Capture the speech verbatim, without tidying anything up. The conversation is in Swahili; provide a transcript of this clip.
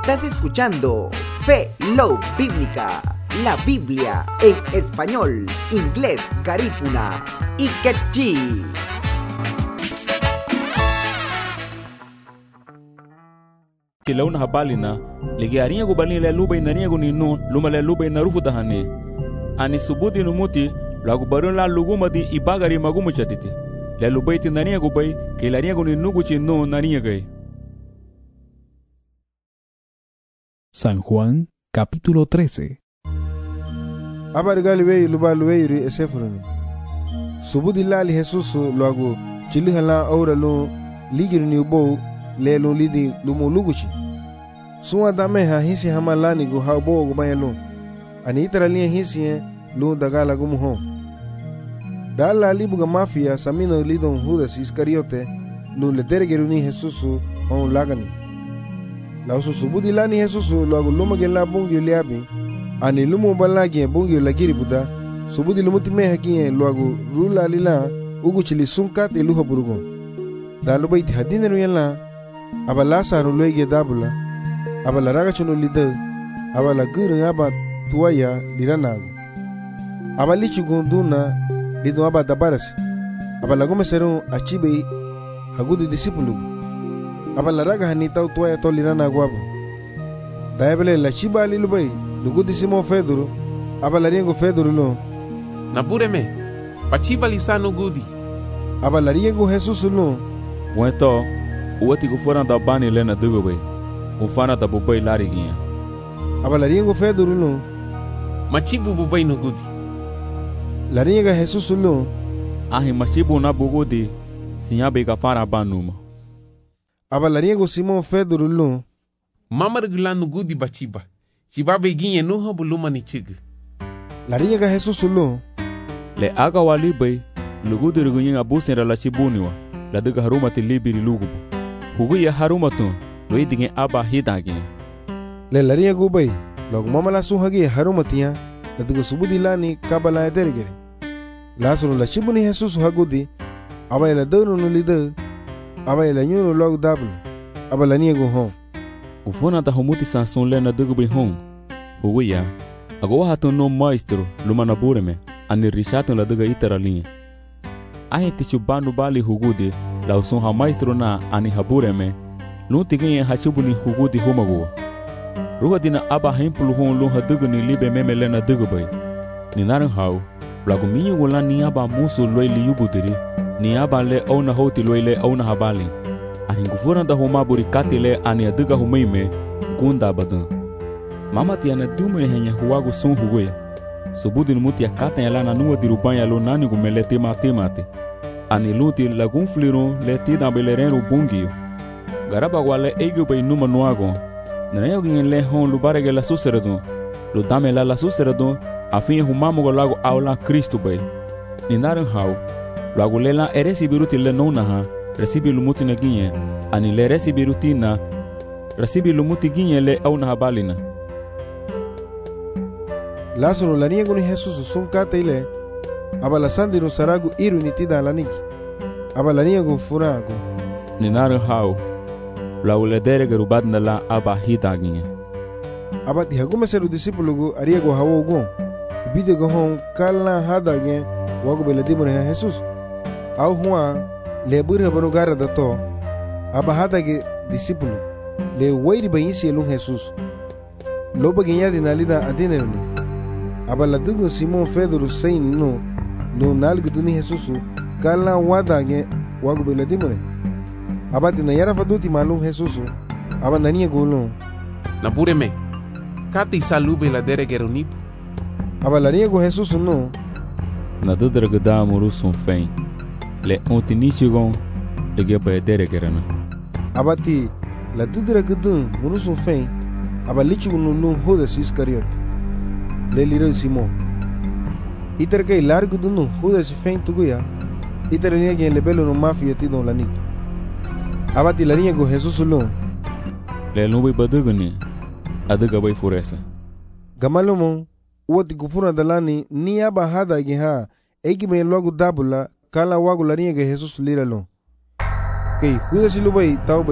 Estás escuchando Fe Love Bíblica, la Biblia en español, inglés, garífuna y quechí. Launa habalina legi arinha go balin le lube nania go ninu luma le lube na rufu tahane ani subudi numuti lagu baron la luguma di ibagari magumu chatiti le lube ti nania go bay ke la go ninu go chino nania gay. San Juan capítulo trece. Abargali wey lubalu wey esefroni subudi lali Jesus lagu chilihala aura lo ligiri ni bo le lo lidi lumo luguchi suwa dame ha hisi hamalani go ha bo go bayalo ani itara li hisi lo dagala go muho dalla libu ga mafia samino lidon Judas Iscariote lo le dergeruni Jesus on lagani la usu subudi lani Jesus lo go luma ge la bungi liabi ani lumo balagi bungi lagiri buda subudi lumuti me haki lo go rula lila ugu chili sunkat elu haburugo dalu baiti hadine ruyala abala saru loige dabula abala raga chuno lide abala guru aba tuaya liranago abali chugunduna lido aba dabarasi abala gome seru achibe hagudi disipulu abala raga hanita tuaya to liranago abo daebele la chiba lilubai lugudi simo feduru abala riengo feduru lo nabureme pachiba lisano gudi abala riengo Jesus lo Wento uwati go fora da bani lena dugo bay ufana da bubay lari giya abala riengo feduru lo machibu bubay no gudi la rienga Jesus lo ahi machibu na bugudi sinya be ka fara banuma abala riengo Simon feduru lo mamar gulano gudi bachiba chibabe ginye no ho buluma ni chig la rienga Jesus lo le aga wali bay lugudi rugunya abusen la chibuniwa la daga haruma te libiri lugubu hugu ya haruma tu lo idinge aba hidage le la riengo bay log mama la suhagi haruma tiya la daga subudi lani kabala dergere la sunu la chibuni Jesus hagudi aba la dono no lide aba la nyuno log dabul aba la niego ho ufona ta humuti sanson le na daga bay hon hugu ya ago hatu no maestro lumana bureme ani rishato la daga itara linha ahe tichubanu bali hugudi la usun ha maestro na ani habureme luntige hachubuni hugudi homago ruha dina aba hempulu hon lu haduguni libe memele na dugubay ni naran haw lagu mi wala ni aba musu loili yubudiri ni aba le ona hoti loile ona habali ahin gufura da homa buri katile ani aduga humeime gunda badan mama tiana dumure henya huwago sun hugoya subudin mutia kata ya lana nuwa dirubanya lo nani gumele tema temate ani luti lagun fliro le tida belereno bungio garaba wale ego bay numa nuago nanayo gin le hon lubarege la suseredo lo dame la la suseredo afin humamo go lago aula Cristo bay ni naran haw lago lela eresi biruti le nona ha recibi lumuti na ginye ani le recibi rutina recibi lumuti ginye le auna habalina Lazaro la niego ni Jesus sun kataile abala sandiro saragu iru ni tida laniki abala niego furago ni naran haw la uledere garubad na la aba hitaginya abati hagume seru disipulugo ariego hawogo bide go hon kala hadage wago beladimore Jesus au huwa le burha banu gara dato aba hadage disipulu le wairi bayisi lu Jesus loba ginya dinalida adinerni abala dugo Simon Fedoro sein no no nalgu duni Jesus kala wadage wago beladimore abati na yara faduti malu Jesus aba nania golo nabureme kati salube la dere geronip abala niego Jesus no na dudra gada muru son fen le ontinichigon le gebe dere gerana abati la dudra gadu muru son fen abalichu no no Judas Iscariote le liro Simon iter kay largo dunu Judas fen tuguya iter niegen le belo no mafia ti don lanik abati la niego Jesus lo le nubi badugani adaga bay furesa gamalomo woti gufura dalani ni aba hada geha egi me logo dabula kala wagu la niege Jesus liralo kay Judas lo bay taw